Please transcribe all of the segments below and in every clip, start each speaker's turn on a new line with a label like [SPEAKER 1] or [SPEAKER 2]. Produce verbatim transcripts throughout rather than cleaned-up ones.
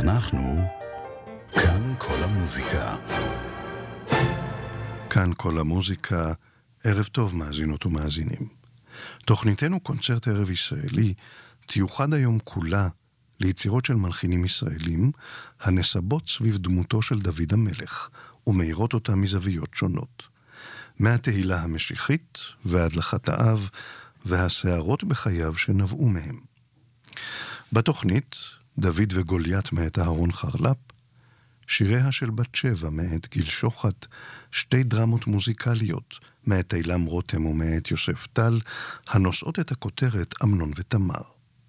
[SPEAKER 1] אנחנו כאן כל המוזיקה.
[SPEAKER 2] כאן כל המוזיקה, ערב טוב מאזינות ומאזינים. תוכניתנו קונצרט ערב ישראלי תיוחד היום כולה ליצירות של מלחינים ישראלים הנסבות סביב דמותו של דוד המלך ומאירות אותה מזוויות שונות. מהתהילה המשיחית והדלכת האב והסערות בחייו שנבעו מהם. בתוכנית דוד וגוליית מאת אהרון חרל"פ, שיריה של בת שבע מאת גיל שוחט, שתי דרמות מוזיקליות מאת אילם רותם ומאת יוסף טל, הנושאות את הכותרת אמנון ותמר.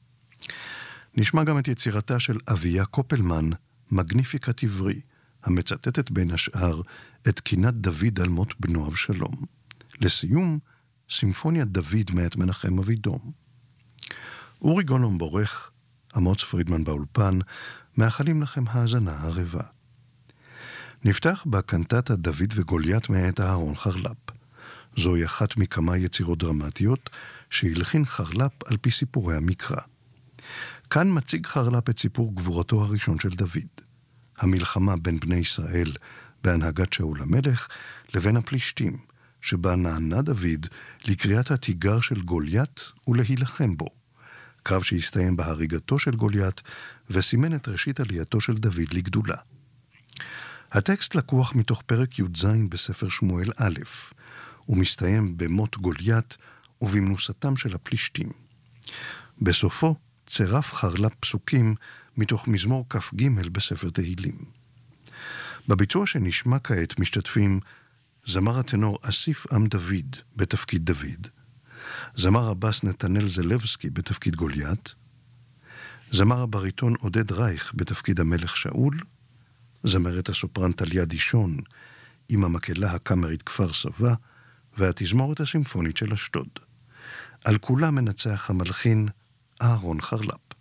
[SPEAKER 2] נשמע גם את יצירתה של אביה קופלמן, מגניפיקת עברי, המצטטת בין השאר את קינת דוד על מות בנו אבשלום. לסיום, סימפוניית דוד מאת מנחם אבידום. אורי גולום בורך, אמוץ פרידמן באולפן, מאחלים לכם האזנה ערבה. נפתח בקנטטה דוד וגוליית מאת אהרון חרל"פ. זוהי אחת מכמה יצירות דרמטיות שהלחין חרל"פ על פי סיפורי המקרא. כאן מציג חרל"פ את סיפור גבורתו הראשון של דוד, המלחמה בין בני ישראל בהנהגת שאול המלך לבין הפלישתים, שבה נענה דוד לקריאת התיגר של גוליית ולהילחם בו, קרב שהסתיים בהריגתו של גוליית וסימן את ראשית עלייתו של דוד לגדולה. הטקסט לקוח מתוך פרק י"ז בספר שמואל א', ומסתיים במות גוליית ובמנוסתם של הפלישתים. בסופו צירף חרל"פ פסוקים מתוך מזמור כ"ג בספר תהילים. בביצוע שנשמע כעת משתתפים זמר הטנור אסיף עם דוד בתפקיד דוד, זמר הבס נתנאל זלבסקי בתפקיד גוליית, זמר הבריטון עודד רייך בתפקיד המלך שאול, זמרת הסופרן טליה דישון עם המקהלה הקאמרית כפר סבא, והתזמורת הסימפונית של אשדוד. על כולה מנצח המלחין אהרון חרל"פ.